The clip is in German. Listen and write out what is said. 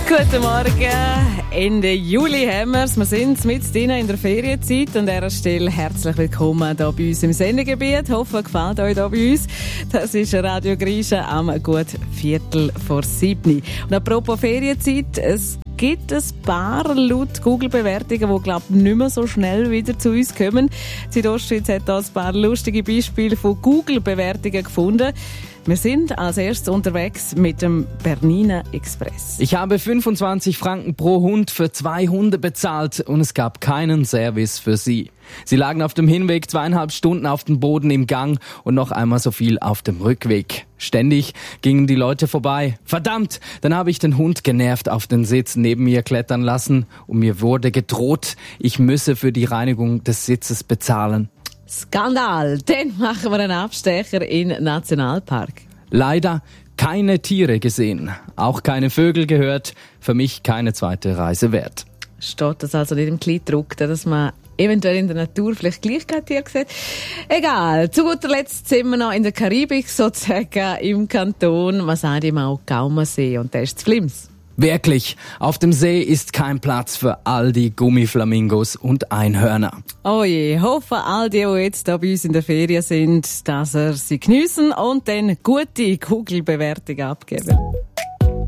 Guten Morgen, Ende Juli haben wir es. Wir sind mit Ihnen in der Ferienzeit. An dieser Stelle herzlich willkommen hier bei uns im Sendegebiet. Ich hoffe, es gefällt euch hier bei uns. Das ist Radio Griechen am gut 6:45. Und apropos Ferienzeit, es gibt ein paar laut Google-Bewertungen, die, glaube ich, nicht mehr so schnell wieder zu uns kommen. Die Südostschweiz hat da ein paar lustige Beispiele von Google-Bewertungen gefunden. Wir sind als erstes unterwegs mit dem Bernina Express. Ich habe 25 Franken pro Hund für 2 Hunde bezahlt und es gab keinen Service für sie. Sie lagen auf dem Hinweg 2,5 Stunden auf dem Boden im Gang und noch einmal so viel auf dem Rückweg. Ständig gingen die Leute vorbei. Verdammt, dann habe ich den Hund genervt auf den Sitz neben mir klettern lassen und mir wurde gedroht, ich müsse für die Reinigung des Sitzes bezahlen. Skandal! Dann machen wir einen Abstecher in den Nationalpark. Leider keine Tiere gesehen, auch keine Vögel gehört, für mich keine zweite Reise wert. Steht das also nicht im Kleidruck, dass man eventuell in der Natur vielleicht gleich kein Tier sieht? Egal, zu guter Letzt sind wir noch in der Karibik, sozusagen im Kanton, man sagt immer auch Gaumersee, und der ist zu Flims. Wirklich, auf dem See ist kein Platz für all die Gummiflamingos und Einhörner. Oh je, hoffe all die jetzt hier bei uns in der Ferien sind, dass sie geniessen und dann gute Google-Bewertungen abgeben.